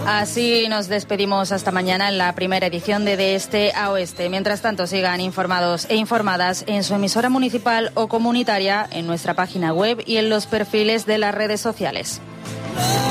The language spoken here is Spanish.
Así nos despedimos hasta mañana en la primera edición de Este a Oeste. Mientras tanto, sigan informados e informadas en su emisora municipal o comunitaria, en nuestra página web y en los perfiles de las redes sociales.